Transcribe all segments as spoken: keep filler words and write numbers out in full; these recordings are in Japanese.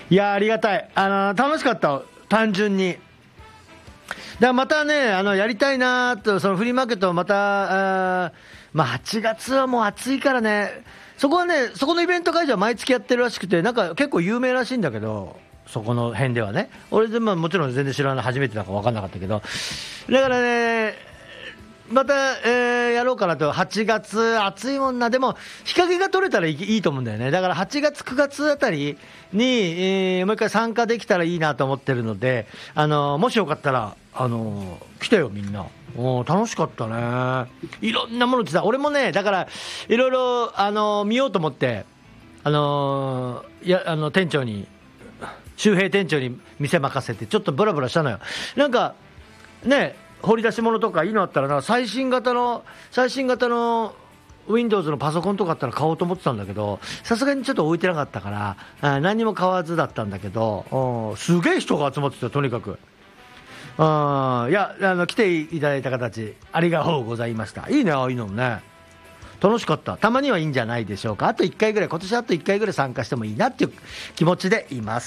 いやありがたい、あの楽しかった、単純に。だからまたね、あのやりたいなと、そのフリーマーケットをまた、あまあ、はちがつはもう暑いからね、そこはね、そこのイベント会場は毎月やってるらしくて、なんか結構有名らしいんだけど、そこの辺ではね、俺でももちろん全然知らない、初めてだから分かんなかったけど、だからね、また、えーやろうかなと。はちがつ暑いもんな。でも日陰が取れたらいい、いいと思うんだよね。だからはちがつくがつあたりに、えーもう一回参加できたらいいなと思ってるので、あのもしよかったら、あの来てよみんな。お楽しかったね。いろんなものってさ、俺もね、だからいろいろ、あの見ようと思って、あのいやあの店長に、周平店長に店任せてちょっとブラブラしたのよ。なんかね、掘り出し物とかいいのあったらな、最新型の最新型の Windows のパソコンとかあったら買おうと思ってたんだけど、さすがにちょっと置いてなかったからあ何も買わずだったんだけど、すげえ人が集まってたよ、とにかく。あいやあの来ていただいた方たちありがとうございました。いいね、ああいうのもね、楽しかった。たまにはいいんじゃないでしょうか。あといっかいぐらい、今年あといっかいぐらい参加してもいいなっていう気持ちでいます。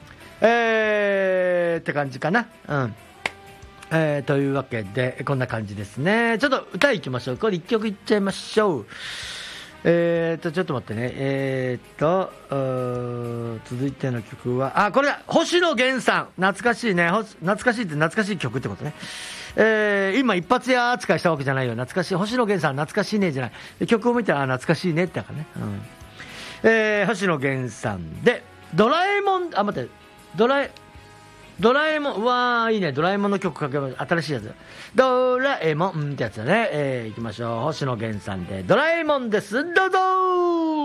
えーって感じかな。うんえー、というわけでこんな感じですね。ちょっと歌いきましょう。これいっきょくいっちゃいましょう。えーとちょっと待ってね。えーと続いての曲は、あ、これだ、星野源さん。懐かしいね。懐かしいって懐かしい曲ってことね。えー、今一発屋扱いしたわけじゃないよ。懐かしい、星野源さん懐かしいねじゃない。曲を見たら懐かしいねってだからね、うんえー、星野源さんでドラえもん、あ待ってドラえドラえもん、うわーいいね、ドラえもんの曲かけます。新しいやつ、ドラえもんってやつだね。えー、いきましょう。星野源さんでドラえもんです。どうぞー。